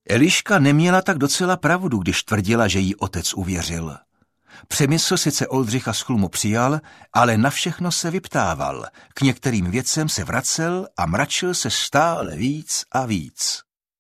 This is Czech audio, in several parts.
Eliška neměla tak docela pravdu, když tvrdila, že jí otec uvěřil. Přemysl sice Oldřicha z Chlumu přijal, ale na všechno se vyptával, k některým věcem se vracel a mračil se stále víc a víc.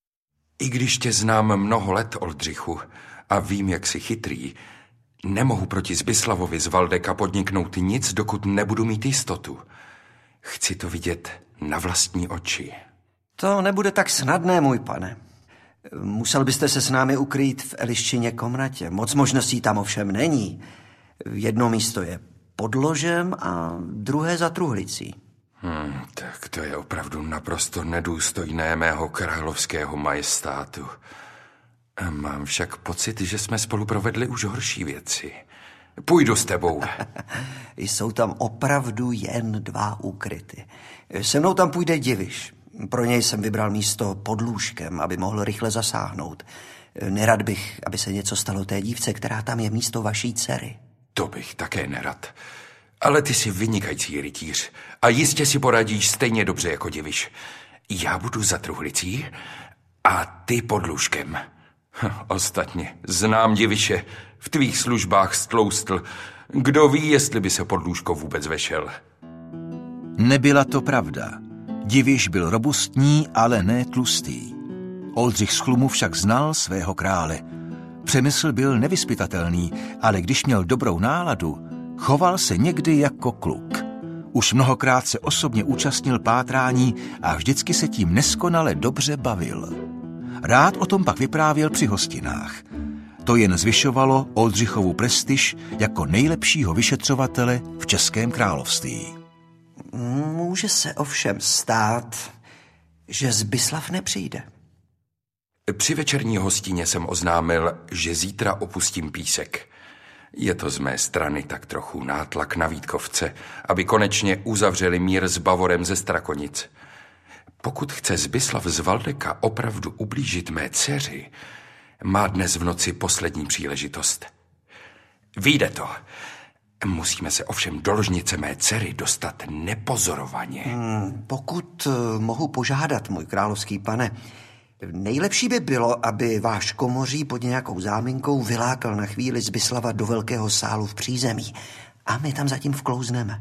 I když tě znám mnoho let, Oldřichu, a vím, jak jsi chytrý, nemohu proti Zbyslavovi z Valdeka podniknout nic, dokud nebudu mít jistotu. Chci to vidět na vlastní oči. To nebude tak snadné, můj pane. Musel byste se s námi ukrýt v Eliščině komnatě. Moc možností tam ovšem není. Jedno místo je pod ložem a druhé za truhlicí. Tak to je opravdu naprosto nedůstojné mého královského majestátu. Mám však pocit, že jsme spolu provedli už horší věci. Půjdu s tebou. Jsou tam opravdu jen 2 úkryty. Se mnou tam půjde Diviš. Pro něj jsem vybral místo pod lůžkem, aby mohl rychle zasáhnout. Nerad bych, aby se něco stalo té dívce, která tam je místo vaší dcery. To bych také nerad. Ale ty jsi vynikající rytíř a jistě si poradíš stejně dobře jako Diviš. Já budu za truhlicí a ty pod lůžkem. Ostatně, znám Diviše, v tvých službách stloustl. Kdo ví, jestli by se pod lůžko vůbec vešel. Nebyla to pravda. Diviš byl robustní, ale ne tlustý. Oldřich z Chlumu však znal svého krále. Přemysl byl nevyzpytatelný, ale když měl dobrou náladu, choval se někdy jako kluk. Už mnohokrát se osobně účastnil pátrání a vždycky se tím neskonale dobře bavil. Rád o tom pak vyprávěl při hostinách. To jen zvyšovalo Oldřichovu prestiž jako nejlepšího vyšetřovatele v Českém království. Může se ovšem stát, že Zbyslav nepřijde. Při večerní hostině jsem oznámil, že zítra opustím Písek. Je to z mé strany tak trochu nátlak na Vítkovce, aby konečně uzavřeli mír s Bavorem ze Strakonic. Pokud chce Zbyslav z Valdeka opravdu ublížit mé dceři, má dnes v noci poslední příležitost. Vyjde to. Musíme se ovšem do ložnice mé dcery dostat nepozorovaně. Pokud mohu požádat, můj královský pane, nejlepší by bylo, aby váš komoří pod nějakou záminkou vylákal na chvíli Zbyslava do velkého sálu v přízemí a my tam zatím vklouzneme.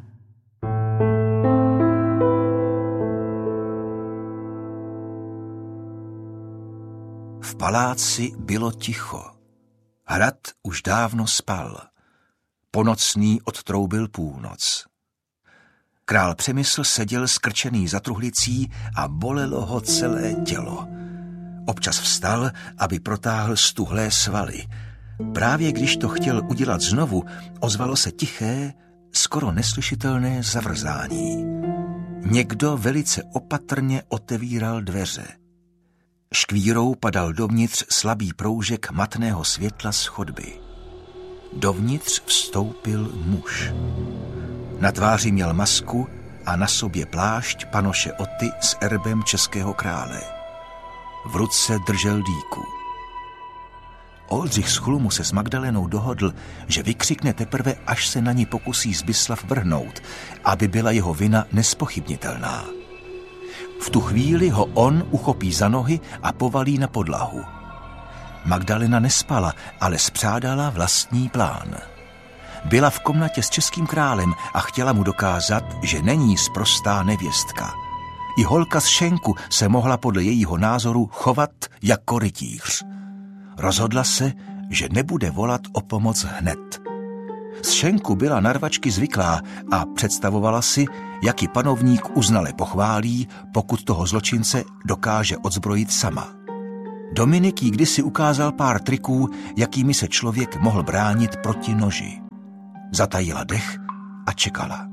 V paláci bylo ticho. Hrad už dávno spal. Ponocný odtroubil půlnoc. Král Přemysl seděl skrčený za truhlicí a bolelo ho celé tělo. Občas vstal, aby protáhl stuhlé svaly. Právě když to chtěl udělat znovu, ozvalo se tiché, skoro neslyšitelné zavrzání. Někdo velice opatrně otevíral dveře. Škvírou padal dovnitř slabý proužek matného světla z chodby. Dovnitř vstoupil muž. Na tváři měl masku a na sobě plášť panoše Oty s erbem českého krále. V ruce držel dýku. Oldřich z Chlumu se s Magdalenou dohodl, že vykřikne teprve, až se na ní pokusí Zbyslav vrhnout, aby byla jeho vina nespochybnitelná. V tu chvíli ho on uchopí za nohy a povalí na podlahu. Magdalena nespala, ale spřádala vlastní plán. Byla v komnatě s českým králem a chtěla mu dokázat, že není sprostá nevěstka. I holka z šenku se mohla podle jejího názoru chovat jako rytíř. Rozhodla se, že nebude volat o pomoc hned. Z šenku byla na rvačky zvyklá a představovala si, jak ji panovník uznale pochválí, pokud toho zločince dokáže odzbrojit sama. Dominik jí kdysi ukázal pár triků, jakými se člověk mohl bránit proti noži. Zatajila dech a čekala.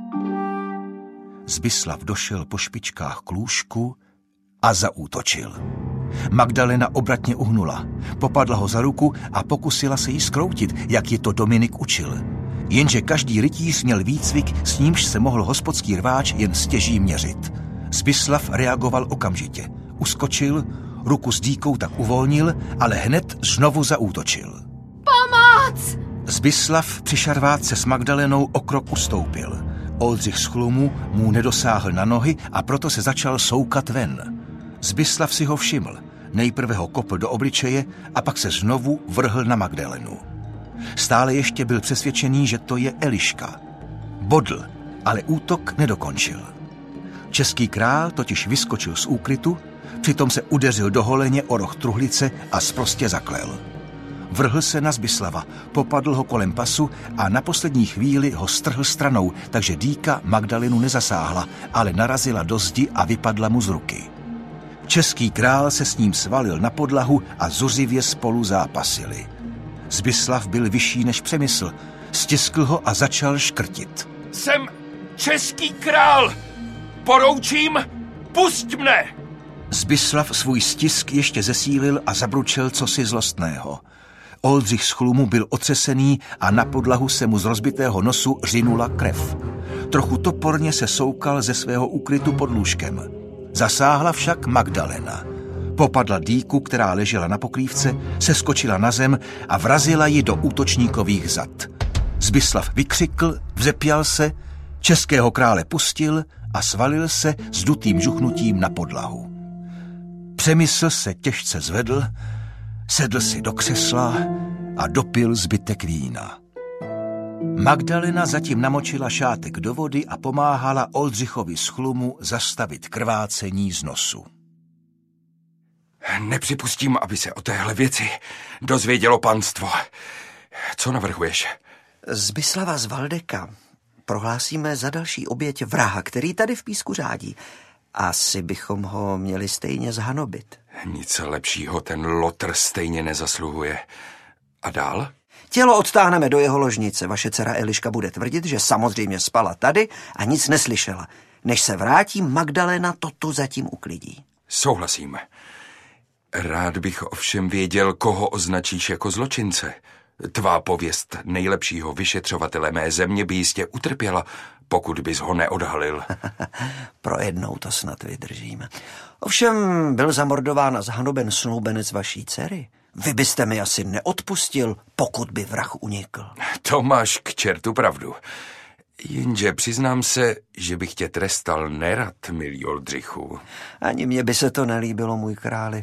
Zbyslav došel po špičkách k lůžku a zaútočil. Magdalena obratně uhnula, popadla ho za ruku a pokusila se jí zkroutit, jak ji to Dominik učil. Jenže každý rytíř měl výcvik, s nímž se mohl hospodský rváč jen stěží měřit. Zbyslav reagoval okamžitě. Uskočil, ruku s dýkou tak uvolnil, ale hned znovu zaútočil. Pomoc! Zbyslav při šarvátce s Magdalenou o krok ustoupil. Oldřich z Chlumu mu nedosáhl na nohy a proto se začal soukat ven. Zbyslav si ho všiml. Nejprve ho kopl do obličeje a pak se znovu vrhl na Magdalenu. Stále ještě byl přesvědčený, že to je Eliška. Bodl, ale útok nedokončil. Český král totiž vyskočil z úkrytu, přitom se udeřil do holeně o roh truhlice a sprostě zaklel. Vrhl se na Zbislava, popadl ho kolem pasu a na poslední chvíli ho strhl stranou, takže dýka Magdalenu nezasáhla, ale narazila do zdi a vypadla mu z ruky. Český král se s ním svalil na podlahu a zuřivě spolu zápasili. Zbislav byl vyšší než Přemysl, stiskl ho a začal škrtit. Jsem český král! Poroučím, pusť mne! Zbislav svůj stisk ještě zesílil a zabručel cosi zlostného. Oldřich z chlumu byl otřesený a na podlahu se mu z rozbitého nosu řinula krev. Trochu toporně se soukal ze svého úkrytu pod lůžkem. Zasáhla však Magdalena. Popadla dýku, která ležela na pokrývce, seskočila na zem a vrazila ji do útočníkových zad. Zbislav vykřikl, vzepěl se, českého krále pustil a svalil se s dutým žuchnutím na podlahu. Přemysl se těžce zvedl, sedl si do křesla a dopil zbytek vína. Magdalena zatím namočila šátek do vody a pomáhala Oldřichovi z chlumu zastavit krvácení z nosu. Nepřipustím, aby se o téhle věci dozvědělo panstvo. Co navrhuješ? Zbislava z Valdeka prohlásíme za další oběť vraha, který tady v Písku řádí. Asi bychom ho měli stejně zhanobit. Nic lepšího ten lotr stejně nezasluhuje. A dál? Tělo odtáhneme do jeho ložnice. Vaše dcera Eliška bude tvrdit, že samozřejmě spala tady a nic neslyšela. Než se vrátí, Magdalena to tu zatím uklidí. Souhlasím. Rád bych ovšem věděl, koho označíš jako zločince. Tvá pověst nejlepšího vyšetřovatele mé země by jistě utrpěla, pokud bys ho neodhalil. Pro jednou to snad vydržíme. Ovšem byl zamordován a zhanoben snoubenec vaší dcery. Vy byste mi asi neodpustil, pokud by vrah unikl. To máš k čertu pravdu. Jenže přiznám se, že bych tě trestal nerad, milý Oldřichu. Ani mně by se to nelíbilo, můj králi.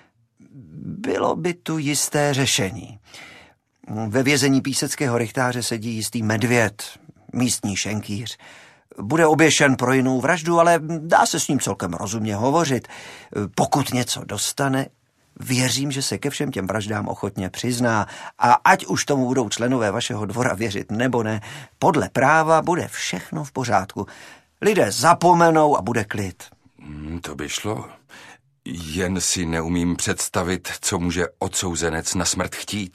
Bylo by tu jisté řešení. Ve vězení píseckého rychtáře sedí jistý medvěd, místní šenkýř. Bude oběšen pro jinou vraždu, ale dá se s ním celkem rozumně hovořit. Pokud něco dostane, věřím, že se ke všem těm vraždám ochotně přizná. A ať už tomu budou členové vašeho dvora věřit nebo ne, podle práva bude všechno v pořádku. Lidé zapomenou a bude klid. To by šlo. Jen si neumím představit, co může odsouzenec na smrt chtít.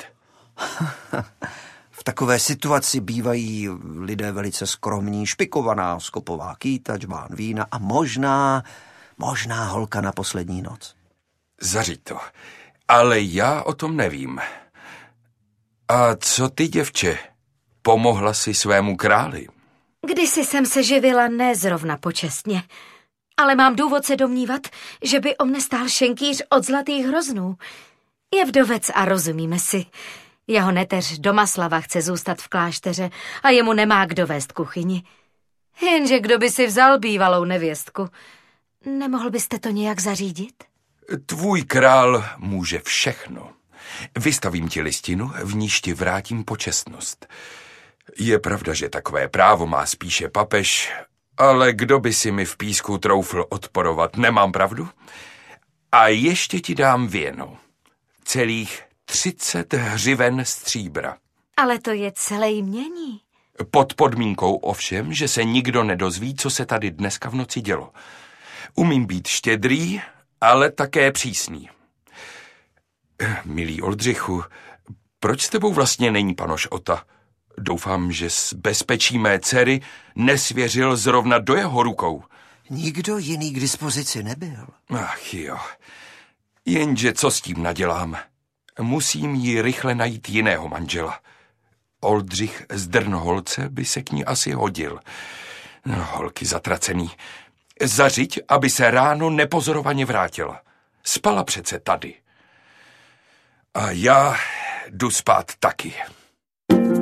V takové situaci bývají lidé velice skromní, špikovaná skopová kýta, džbán vína a možná holka na poslední noc. Zařiď to, ale já o tom nevím. A co ty, děvče? Pomohla si svému králi? Kdysi jsem se živila ne zrovna počestně, ale mám důvod se domnívat, že by o mne stál šenkýř od zlatých hroznů. Je vdovec a rozumíme si. Jeho neteř Domaslava chce zůstat v klášteře a jemu nemá kdo vést kuchyni. Jenže kdo by si vzal bývalou nevěstku? Nemohl byste to nějak zařídit? Tvůj král může všechno. Vystavím ti listinu, v níž ti vrátím počestnost. Je pravda, že takové právo má spíše papež, ale kdo by si mi v Písku troufl odporovat, nemám pravdu? A ještě ti dám věno. Celých 30 hřiven stříbra. Ale to je celé jmění. Pod podmínkou ovšem, že se nikdo nedozví, co se tady dneska v noci dělo. Umím být štědrý, ale také přísný. Milý Oldřichu, proč s tebou vlastně není panoš Ota? Doufám, že z bezpečí mé dcery nesvěřil zrovna do jeho rukou. Nikdo jiný k dispozici nebyl. Ach jo, jenže co s tím nadělám? Musím jí rychle najít jiného manžela. Oldřich z Drnholce by se k ní asi hodil. No, holky zatracený. Zařiď, aby se ráno nepozorovaně vrátila. Spala přece tady. A já jdu spát taky.